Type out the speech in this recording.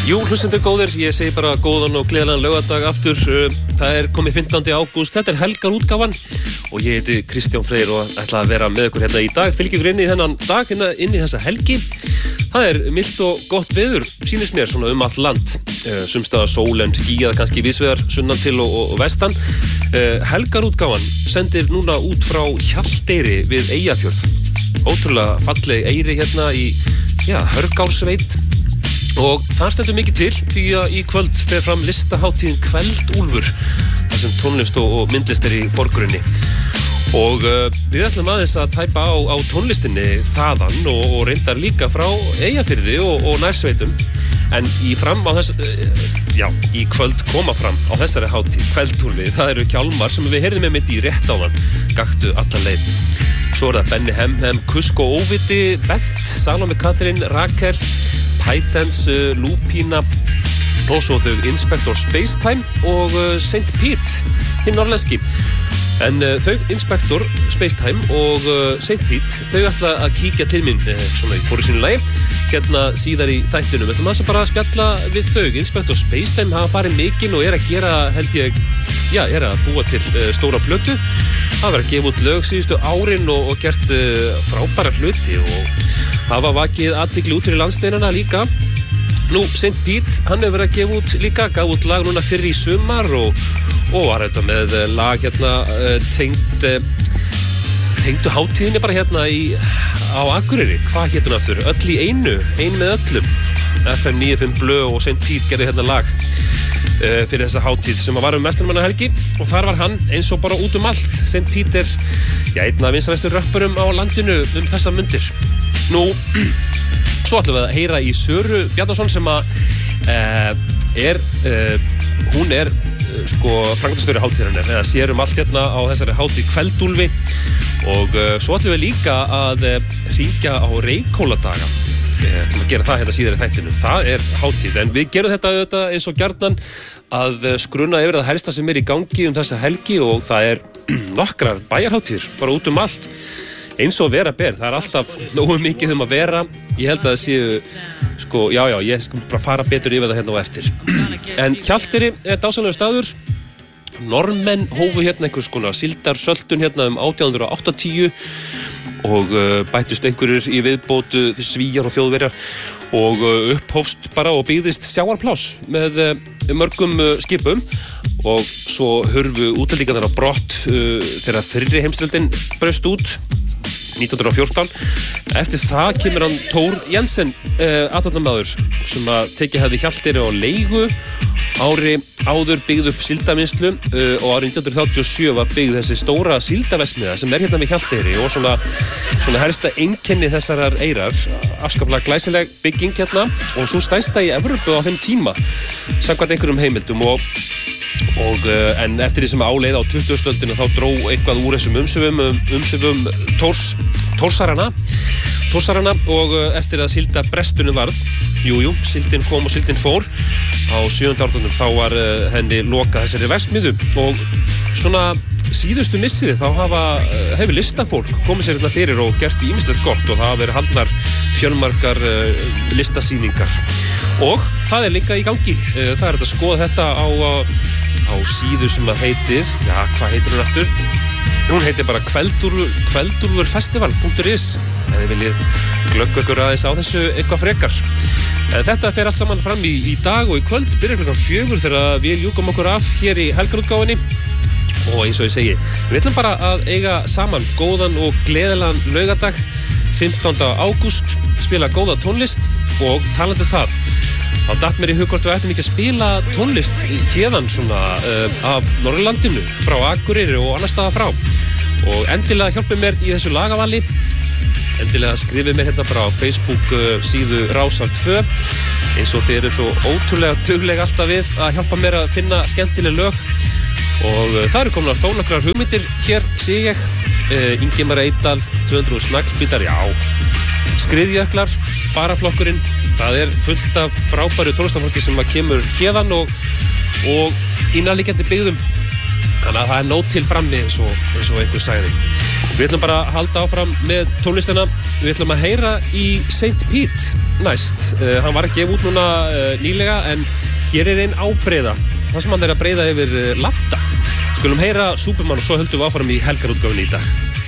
Jú, hlustendur góðir, ég segi bara góðan og gleðilegan laugardag aftur. Það komið 15. ágúst, þetta helgarútgáfan og ég heiti Kristján Freyr og ætla að vera með ykkur hérna í dag. Fylgja ykkur inn í þennan dag, inn í þessa helgi. Það milt og gott veður, sýnist mér svona allt land. Sumstaðar sól en skýjað kannski víðsvegar sunnan til og vestan. Helgarútgáfan sendir núna út frá Hjalteyri við Eyjafjörð. Ótrúlega falleg eyri hérna í Hörgársveit. Og það stendur mikið til því að í kvöld fer fram listahátíðin Kveldúlfur þar sem tónlist og myndlist í forgrunni og við ætlum aðeins að tæpa á tónlistinni þaðan og reyndar líka frá Eyjafirði og nærsveitum en í kvöld koma fram á þessari hátíð Kveldúlfi, það eru Hjálmar sem við heyrðum með mitt í rétt áðan, gaktu allan leið. Svo það Benni Hem, Kusk og Óviti, Bent, Salome Katrín, Rakel, Pythons, Lupína og svo þau Inspector Spacetime og St. Pete, hinn norðlenski. En þau Inspector Spacetime og St. Pete, þau ætla að kíkja til mín svona í hvoru sínu lagi hérna síðar í þættinum. Við ætlum að bara spjalla við þau. Inspector Spacetime hafa farið mikinn og að gera, held ég, að búa til stóra plötu. Það verið að gefa út lög síðustu árin og gert frábæra hluti og hafa vakið athygli út fyrir landsteinana líka. Nú, St. Pete, hann hefur verið að gefa út líka, gaf út lag núna fyrr í sumar og var þetta með lag hérna tengdu hátíðinni bara hérna á Akureyri. Hvað hétt hún aftur? Öll í einu, ein með öllum. FM 95 Blöð og St. Pete gerði hérna lag fyrir þessa hátíð sem var Vestlunarmannahelgi og þar var hann eins og bara út allt. St. Pete einn af vinsælustu röppurum á landinu þessa mundir. Nú, svo ætlum við að heyra í Söru Bjarnason sem hún framkvæmdastjóri hátíðarinnar eða sér allt hérna á þessari hátíð Kveldúlfi og svo ætlum við líka að hringja á Reykhóladaga. Við ætlum að gera það hérna síðar í þættinu. Það hátíð, en við gerum þetta eins og gjarnan að skruna yfir það helsta sem í gangi þessa helgi og það nokkrar bæjarhátíðir bara út allt. Eins og vera ber, það alltaf nógu mikið að vera. Ég held að það séu, ég skal bara fara betur yfir það hérna á eftir. En Hjalteyri dásamlegur staður. Normenn hófu hérna einhvers konar síldarsöltun hérna 1880 og bættust einhverjir í viðbót Svíar og Þjóðverjar og upphófst bara og byggðist sjávarpláss með mörgum skipum og svo hurfu útlendingarnir á brott þegar fyrri heimsstyrjöldin braust út 1914. Eftir það kemur hann Thor Jensen, athafnamaður sem tekið hefði Hjalteyri á leigu ári áður byggð upp síldavinnslu og árið 1937 var byggð þessi stóra síldaverksmiðja sem hérna við Hjalteyri og svona helsta einkenni þessarar eyrar, afskaplega glæsileg bygging hérna og svo stærsta í Evrópu á þeim tíma samkvæmt einhverjum heimildum en eftir því sem áleið á 20. öldina þá dró eitthvað úr þessum umsvifum Tórsarana og eftir að síldabrestunum varð, síldin kom og síldin fór á 7. áratugnum þá var henni lokað þessari verksmiðju og svona síðustu missiri þá hefur listafólk komið sér hérna fyrir og gert ýmislegt gott og það hafa verið haldnar fjölmargar listasýningar og það líka í gangi. Það hægt að skoða þetta á síðu sem heitir, hvað heitir hún aftur? Hún heitir bara kveldúlfurfestival.is ef þið viljið glöggva ykkur aðeins á þessu eitthvað frekar. En þetta fer allt saman fram í dag og í kvöld byrjar klukkan 4 þegar við ljúkum okkur af hér í helgarútgáfunni og eins og ég segi, við ætlum bara að eiga saman góðan og gleðilegan laugardag 15. ágúst, spila góða tónlist og talandi það þá datt mér í hug hvort við ættum ekki að spila tónlist héðan svona af Norðurlandinu, frá Akureyri og annars staðar frá og endilega hjálpið mér í þessu lagavali endilega skrifið mér hérna bara á Facebook síðu Rásar 2 eins og þið eru svo ótrúlega duglega alltaf við að hjálpa mér að finna skemmtileg lög og það eru komnar þó nokkrar hugmyndir hér, sé ég Ingimar Eydal, 200 snaglbítar, Skriðjöklar, Baraflokkurinn, það fullt af frábæru tónlistafólki sem kemur héðan og í nærliggjandi byggðum þannig að það nóg til frammi eins og einhver sagði Við ætlum bara að halda áfram með tónlistina. Við ætlum að heyra í St. Pete næst. Hann var að gefa út núna nýlega, en hér ein ábreiða. Það sem hann að breiða yfir Latta. Skulum heyra Superman og svo höldum við áfram í helgarútgáfunni í dag.